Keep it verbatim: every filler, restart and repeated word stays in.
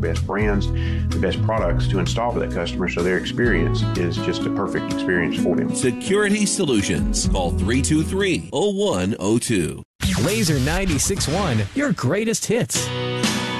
best brands, the best products to install for that customer so their experience is just a perfect experience for them. Security Solutions. Call three two three, oh one oh two. Laser ninety-six point one, your greatest hits.